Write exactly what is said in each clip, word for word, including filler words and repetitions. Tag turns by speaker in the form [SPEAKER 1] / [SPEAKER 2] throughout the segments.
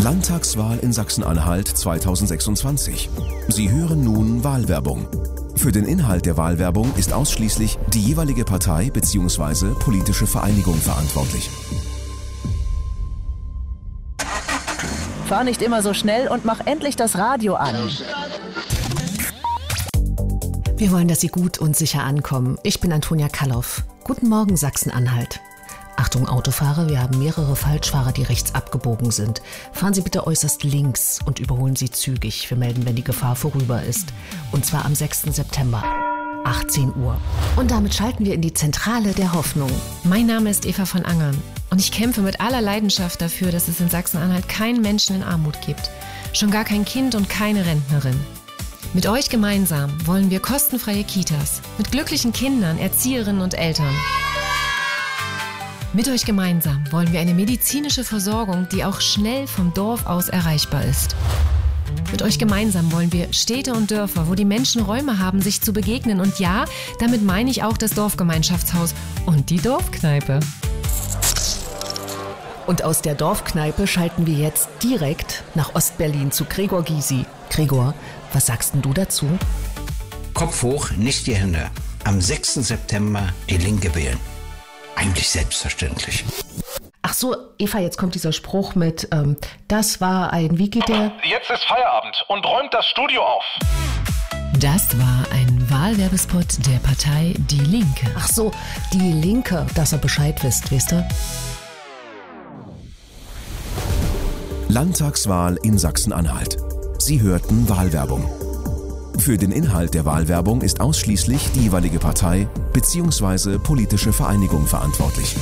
[SPEAKER 1] Landtagswahl in Sachsen-Anhalt zweitausendsechsundzwanzig. Sie hören nun Wahlwerbung. Für den Inhalt der Wahlwerbung ist ausschließlich die jeweilige Partei bzw. politische Vereinigung verantwortlich.
[SPEAKER 2] Fahr nicht immer so schnell und mach endlich das Radio an.
[SPEAKER 3] Wir wollen, dass Sie gut und sicher ankommen. Ich bin Antonia Kalloff. Guten Morgen, Sachsen-Anhalt. Achtung Autofahrer, wir haben mehrere Falschfahrer, die rechts abgebogen sind. Fahren Sie bitte äußerst links und überholen Sie zügig. Wir melden, wenn die Gefahr vorüber ist. Und zwar am sechsten September, achtzehn Uhr. Und damit schalten wir in die Zentrale der Hoffnung.
[SPEAKER 4] Mein Name ist Eva von Angern und ich kämpfe mit aller Leidenschaft dafür, dass es in Sachsen-Anhalt keinen Menschen in Armut gibt. Schon gar kein Kind und keine Rentnerin. Mit euch gemeinsam wollen wir kostenfreie Kitas mit glücklichen Kindern, Erzieherinnen und Eltern. Mit euch gemeinsam wollen wir eine medizinische Versorgung, die auch schnell vom Dorf aus erreichbar ist. Mit euch gemeinsam wollen wir Städte und Dörfer, wo die Menschen Räume haben, sich zu begegnen. Und ja, damit meine ich auch das Dorfgemeinschaftshaus und die Dorfkneipe.
[SPEAKER 3] Und aus der Dorfkneipe schalten wir jetzt direkt nach Ostberlin zu Gregor Gysi. Gregor, was sagst denn du dazu?
[SPEAKER 5] Kopf hoch, nicht die Hände. Am sechsten September die Linke wählen. Eigentlich selbstverständlich.
[SPEAKER 3] Ach so, Eva, jetzt kommt dieser Spruch mit, ähm, das war ein, wie geht der?
[SPEAKER 6] Jetzt ist Feierabend und räumt das Studio auf.
[SPEAKER 4] Das war ein Wahlwerbespot der Partei Die Linke.
[SPEAKER 3] Ach so, die Linke, dass ihr Bescheid wisst, wisst ihr?
[SPEAKER 1] Landtagswahl in Sachsen-Anhalt. Sie hörten Wahlwerbung. Für den Inhalt der Wahlwerbung ist ausschließlich die jeweilige Partei bzw. politische Vereinigung verantwortlich.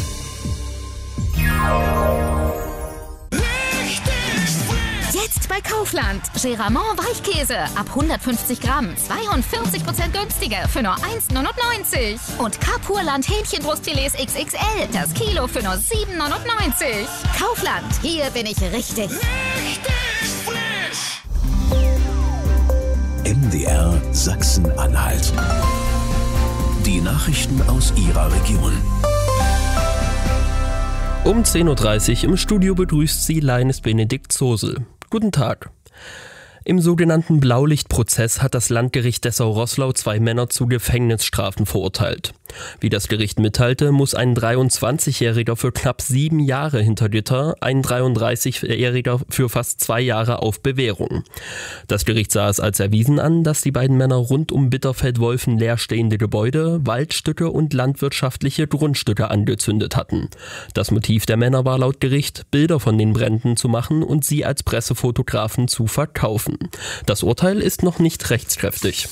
[SPEAKER 7] Jetzt bei Kaufland. Geramont Weichkäse ab hundertfünfzig Gramm, zweiundvierzig Prozent günstiger für nur eins neunundneunzig. Und Kapurland Hähnchenbrustfilets X X L, das Kilo für nur sieben neunundneunzig. Kaufland, hier bin ich richtig.
[SPEAKER 8] Richtig frisch.
[SPEAKER 1] M D R Sachsen-Anhalt. Die Nachrichten aus Ihrer Region.
[SPEAKER 9] Um zehn Uhr dreißig im Studio begrüßt Sie Leines Benedikt Zosel. Guten Tag. Im sogenannten Blaulichtprozess hat das Landgericht Dessau-Roßlau zwei Männer zu Gefängnisstrafen verurteilt. Wie das Gericht mitteilte, muss ein dreiundzwanzigjähriger für knapp sieben Jahre hinter Gitter, ein dreiunddreißigjähriger für fast zwei Jahre auf Bewährung. Das Gericht sah es als erwiesen an, dass die beiden Männer rund um Bitterfeld-Wolfen leerstehende Gebäude, Waldstücke und landwirtschaftliche Grundstücke angezündet hatten. Das Motiv der Männer war laut Gericht, Bilder von den Bränden zu machen und sie als Pressefotografen zu verkaufen. Das Urteil ist noch nicht rechtskräftig.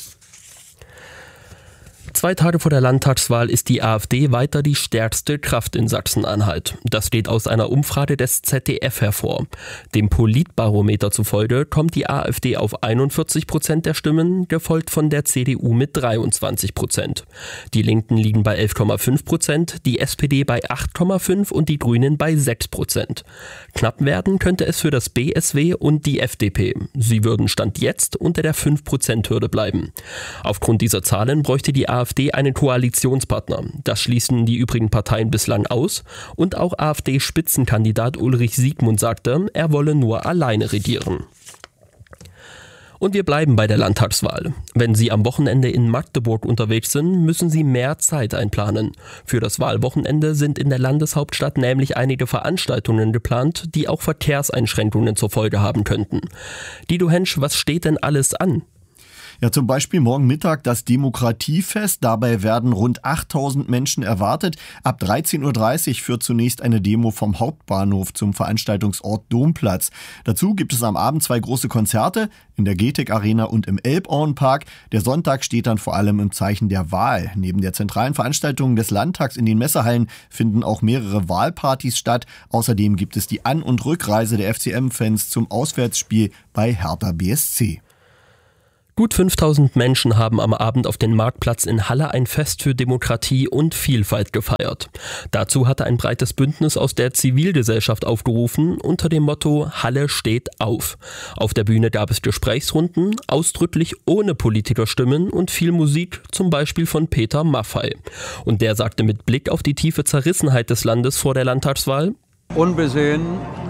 [SPEAKER 9] Zwei Tage vor der Landtagswahl ist die AfD weiter die stärkste Kraft in Sachsen-Anhalt. Das geht aus einer Umfrage des Z D F hervor. Dem Politbarometer zufolge kommt die AfD auf einundvierzig Prozent der Stimmen, gefolgt von der C D U mit dreiundzwanzig Prozent. Die Linken liegen bei elf Komma fünf Prozent, die S P D bei acht Komma fünf und die Grünen bei sechs Prozent. Knapp werden könnte es für das B S W und die F D P. Sie würden Stand jetzt unter der fünf Prozent Hürde bleiben. Aufgrund dieser Zahlen bräuchte die AfD einen Koalitionspartner. Das schließen die übrigen Parteien bislang aus. Und auch AfD-Spitzenkandidat Ulrich Siegmund sagte, er wolle nur alleine regieren. Und wir bleiben bei der Landtagswahl. Wenn Sie am Wochenende in Magdeburg unterwegs sind, müssen Sie mehr Zeit einplanen. Für das Wahlwochenende sind in der Landeshauptstadt nämlich einige Veranstaltungen geplant, die auch Verkehrseinschränkungen zur Folge haben könnten. Dido Hensch, was steht denn alles an?
[SPEAKER 10] Ja, zum Beispiel morgen Mittag das Demokratiefest. Dabei werden rund achttausend Menschen erwartet. Ab dreizehn Uhr dreißig führt zunächst eine Demo vom Hauptbahnhof zum Veranstaltungsort Domplatz. Dazu gibt es am Abend zwei große Konzerte in der G T E C Arena und im Elbauenpark. Der Sonntag steht dann vor allem im Zeichen der Wahl. Neben der zentralen Veranstaltung des Landtags in den Messehallen finden auch mehrere Wahlpartys statt. Außerdem gibt es die An- und Rückreise der F C M-Fans zum Auswärtsspiel bei Hertha B S C.
[SPEAKER 9] Gut fünftausend Menschen haben am Abend auf dem Marktplatz in Halle ein Fest für Demokratie und Vielfalt gefeiert. Dazu hatte ein breites Bündnis aus der Zivilgesellschaft aufgerufen unter dem Motto Halle steht auf. Auf der Bühne gab es Gesprächsrunden, ausdrücklich ohne Politikerstimmen und viel Musik, zum Beispiel von Peter Maffay. Und der sagte mit Blick auf die tiefe Zerrissenheit des Landes vor der Landtagswahl:
[SPEAKER 11] Unbesehen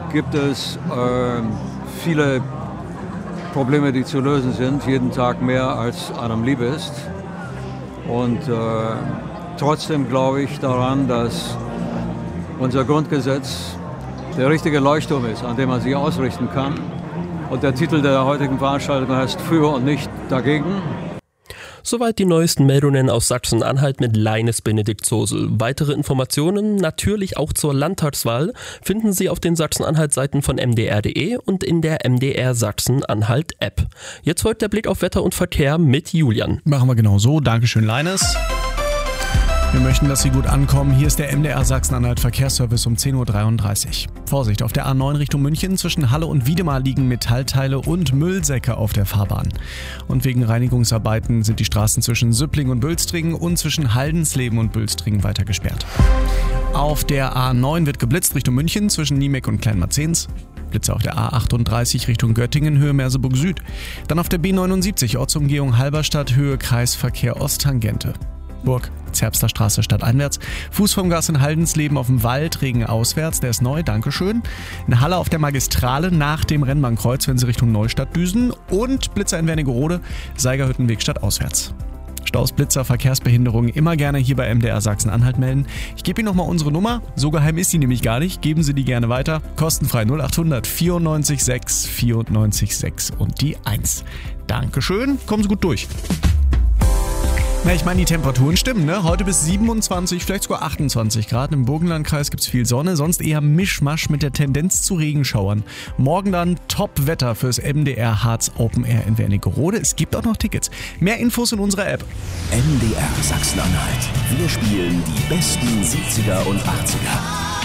[SPEAKER 11] gibt es äh, viele Probleme, die zu lösen sind, jeden Tag mehr als einem lieb ist. Und äh, trotzdem glaube ich daran, dass unser Grundgesetz der richtige Leuchtturm ist, an dem man sich ausrichten kann. Und der Titel der heutigen Veranstaltung heißt Für und nicht dagegen.
[SPEAKER 9] Soweit die neuesten Meldungen aus Sachsen-Anhalt mit Leines Benedikt Zosel. Weitere Informationen, natürlich auch zur Landtagswahl, finden Sie auf den Sachsen-Anhalt-Seiten von m d r punkt d e und in der M D R Sachsen-Anhalt-App. Jetzt folgt der Blick auf Wetter und Verkehr mit Julian.
[SPEAKER 12] Machen wir genau so. Dankeschön, Leines. Wir möchten, dass Sie gut ankommen. Hier ist der M D R Sachsen-Anhalt Verkehrsservice um zehn Uhr dreiunddreißig. Vorsicht, auf der A neun Richtung München zwischen Halle und Wiedemar liegen Metallteile und Müllsäcke auf der Fahrbahn. Und wegen Reinigungsarbeiten sind die Straßen zwischen Süppling und Bülstringen und zwischen Haldensleben und Bülstringen weiter gesperrt. Auf der A neun wird geblitzt Richtung München zwischen Niemek und Kleinmarzens. Blitze auf der A achtunddreißig Richtung Göttingen, Höhe Merseburg Süd. Dann auf der B neunundsiebzig Ortsumgehung Halberstadt, Höhe Kreisverkehr Osttangente. Burg, Zerbster Straße stadteinwärts. Fuß vom Gas in Haldensleben auf dem Wald, Regen auswärts, der ist neu, dankeschön. In Halle auf der Magistrale nach dem Rennbahnkreuz, wenn Sie Richtung Neustadt düsen. Und Blitzer in Wernigerode, Seigerhüttenweg stadtauswärts. Staus, Blitzer, Verkehrsbehinderungen immer gerne hier bei M D R Sachsen-Anhalt melden. Ich gebe Ihnen nochmal unsere Nummer, so geheim ist die nämlich gar nicht, geben Sie die gerne weiter. Kostenfrei null achthundert vierundneunzig sechs vierundneunzig sechs und die eins. Dankeschön, kommen Sie gut durch. Na, ich meine, die Temperaturen stimmen, ne? Heute bis siebenundzwanzig, vielleicht sogar achtundzwanzig Grad. Im Burgenlandkreis gibt es viel Sonne, sonst eher Mischmasch mit der Tendenz zu Regenschauern. Morgen dann Top-Wetter fürs M D R Harz Open Air in Wernigerode. Es gibt auch noch Tickets. Mehr Infos in unserer App.
[SPEAKER 1] M D R Sachsen-Anhalt. Wir spielen die besten siebziger und achtziger.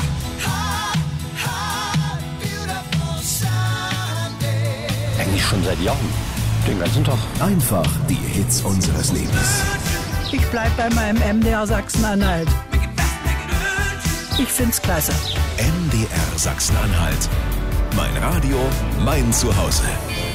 [SPEAKER 13] Eigentlich schon seit Jahren. Den ganzen Tag.
[SPEAKER 1] Einfach die Hits unseres Lebens.
[SPEAKER 14] Ich bleib bei meinem M D R Sachsen-Anhalt. Ich find's klasse.
[SPEAKER 1] M D R Sachsen-Anhalt. Mein Radio, mein Zuhause.